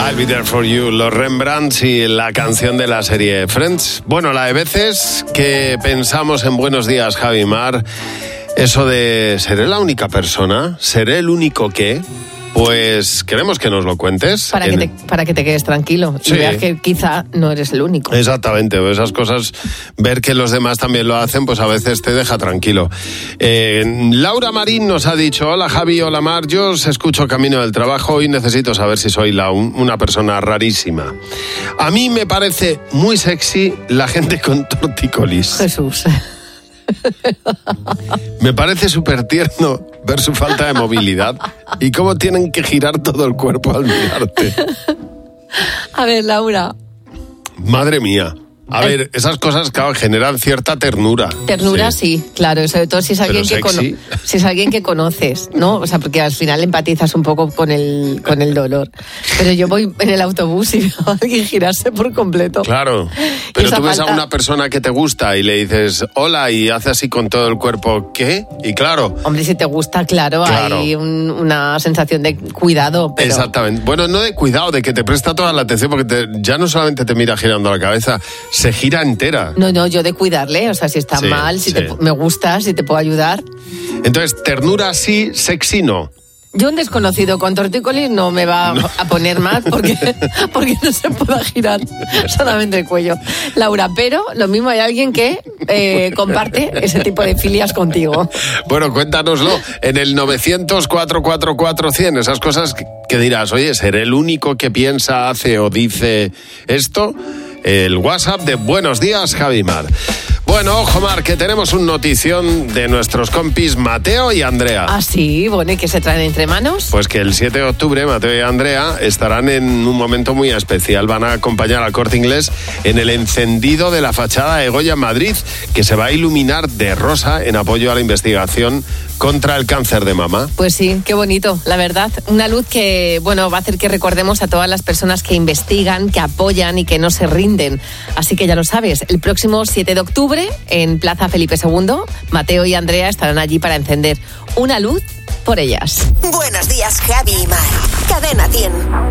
I'll be there for you, los Rembrandts y la canción de la serie Friends. Bueno, la de veces que pensamos en Buenos Días, Javi Mar, eso de ¿seré la única persona? ¿Seré el único qué? Pues queremos que nos lo cuentes. Para que te quedes tranquilo y veas que quizá no eres el único. Exactamente, esas cosas, ver que los demás también lo hacen, pues a veces te deja tranquilo. Laura Marín nos ha dicho: hola Javi, hola Mar, yo os escucho camino del trabajo y necesito saber si soy una persona rarísima. A mí me parece muy sexy la gente con tortícolis. Jesús. Me parece súper tierno ver su falta de movilidad y cómo tienen que girar todo el cuerpo al mirarte. A ver, Laura. Madre mía. A ver, esas cosas, claro, generan cierta ternura. Ternura, sí, claro, sobre todo si es alguien si es alguien que conoces, ¿no? O sea, porque al final empatizas un poco con el dolor. Pero yo voy en el autobús y veo a alguien girarse por completo. Claro, pero tú ves a una persona que te gusta y le dices hola y hace así con todo el cuerpo, ¿qué? Y claro... Hombre, si te gusta, claro. Hay una sensación de cuidado, pero... Exactamente. Bueno, no de cuidado, de que te presta toda la atención, porque ya no solamente te mira girando la cabeza, se gira entera. No, yo de cuidarle, o sea, si está mal, me gusta, si te puedo ayudar. Entonces, ternura sí, sexy no. Yo un desconocido con tortícolis no me va a poner más porque no se pueda girar solamente el cuello. Laura, pero lo mismo hay alguien que comparte ese tipo de filias contigo. Bueno, cuéntanoslo en el 900-444-100, esas cosas que dirás, oye, ¿seré el único que piensa, hace o dice esto? El WhatsApp de Buenos Días, Javi Mar. Bueno, ojo Mar, que tenemos una notición de nuestros compis Mateo y Andrea. Ah, sí, bueno, ¿y qué se traen entre manos? Pues que el 7 de octubre Mateo y Andrea estarán en un momento muy especial. Van a acompañar al Corte Inglés en el encendido de la fachada de Goya en Madrid, que se va a iluminar de rosa en apoyo a la investigación contra el cáncer de mama. Pues sí, qué bonito, la verdad. Una luz que, bueno, va a hacer que recordemos a todas las personas que investigan, que apoyan y que no se rinden. Así que ya lo sabes, el próximo 7 de octubre en Plaza Felipe II, Mateo y Andrea estarán allí para encender una luz por ellas. Buenos días, Javi y Mar. Cadena 100.